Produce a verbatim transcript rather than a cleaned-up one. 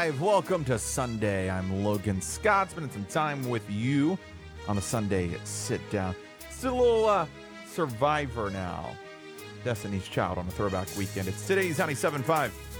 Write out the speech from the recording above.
Welcome to Sunday. I'm Logan Scott. Spending some time with you on the Sunday sit down. It's a little uh, Survivor now. Destiny's Child on a throwback weekend. It's today's ninety-seven point five